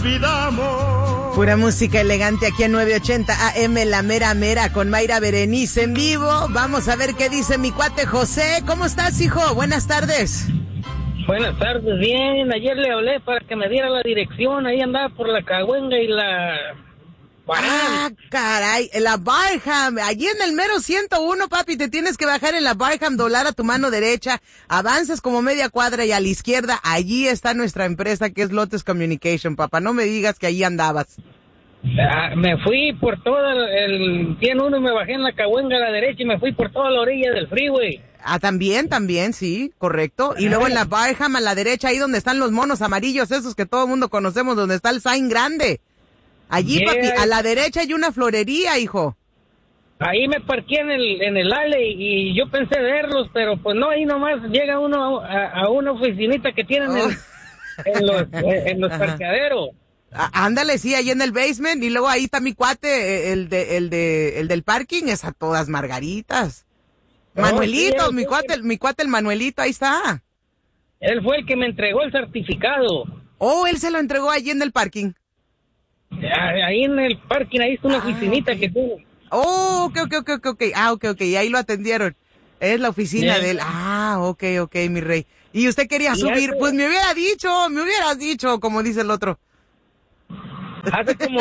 olvidamos. Pura música elegante aquí en 980 AM, La Mera Mera, con Mayra Berenice en vivo. Vamos a ver qué dice mi cuate José. ¿Cómo estás, hijo? Buenas tardes. Buenas tardes, bien. Ayer le hablé para que me diera la dirección. Ahí andaba por la Cahuenga y la... Ah, caray, la Barham, allí en el mero 101, papi, te tienes que bajar en la Barham, doblar a tu mano derecha, avanzas como media cuadra y a la izquierda, allí está nuestra empresa que es Lotus Communication, papá, no me digas que allí andabas. Me fui por todo el 101, me bajé en la Cahuenga a la derecha y me fui por toda la orilla del freeway. Ah, también, sí, correcto. Y luego en la Barham a la derecha, ahí donde están los monos amarillos, esos que todo el mundo conocemos, donde está el sign grande. Allí, yeah. Papi, a la derecha hay una florería, hijo. Ahí me parqué en el alley y yo pensé verlos, pero pues no, ahí nomás llega uno a una oficinita que tienen en los parqueaderos. Ándale, sí, ahí en el basement, y luego ahí está mi cuate, el del parking, es a todas margaritas. Manuelito, sí, mi cuate el Manuelito, ahí está. Él fue el que me entregó el certificado. Oh, él se lo entregó allí en el parking. Ahí en el parking, ahí está una oficinita que tiene. Oh, ok. Ah, ok, y ahí lo atendieron. Es la oficina de él. Ah, ok, mi rey. Y usted quería subir, pues me hubieras dicho, como dice el otro. Hace como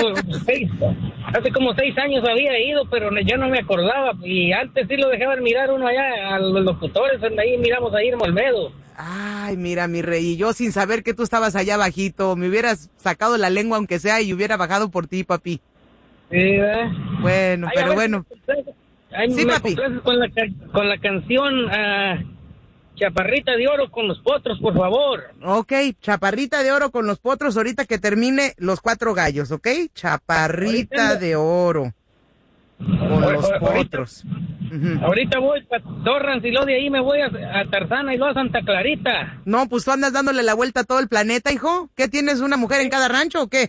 6 años había ido, pero yo no me acordaba. Y antes sí lo dejaban mirar uno allá, a los locutores, donde ahí miramos a Irma Olmedo. Ay, mira, mi rey, y yo sin saber que tú estabas allá bajito, me hubieras sacado la lengua aunque sea y hubiera bajado por ti, papi. Sí, ¿verdad? Bueno, ay, pero bueno. Sí, papi. Con la canción Chaparrita de Oro con los Potros, por favor. Ok, Chaparrita de Oro con los Potros, ahorita que termine Los Cuatro Gallos, ¿ok? Chaparrita de Oro con los Potros. Ahorita voy para Torrance y luego de ahí me voy a Tarzana y luego a Santa Clarita. No, pues tú andas dándole la vuelta a todo el planeta, hijo. ¿Qué, tienes una mujer en cada rancho o qué?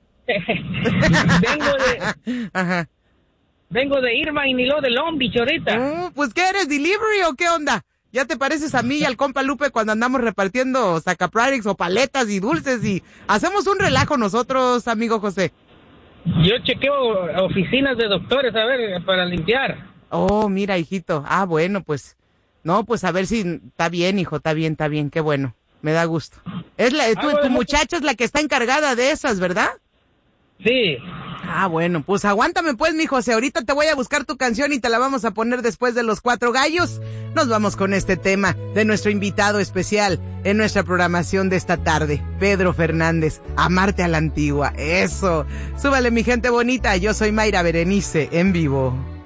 Vengo de Irvine y luego de Long Beach ahorita. Pues ¿qué eres, delivery o qué onda? ¿Ya te pareces a mí y al compa Lupe cuando andamos repartiendo sacaprarix o paletas y dulces y hacemos un relajo nosotros, amigo José? Yo chequeo oficinas de doctores, a ver, para limpiar. Oh, mira, hijito. Ah, bueno, pues. No, pues a ver si está bien, hijo, está bien, qué bueno. Me da gusto. Tu muchacha es la que está encargada de esas, ¿verdad? Sí. Ah, bueno, pues aguántame pues, mi José. Ahorita te voy a buscar tu canción y te la vamos a poner después de Los Cuatro Gallos. Nos vamos con este tema de nuestro invitado especial en nuestra programación de esta tarde, Pedro Fernández, Amarte a la Antigua. Eso. Súbale, mi gente bonita. Yo soy Mayra Berenice, en vivo.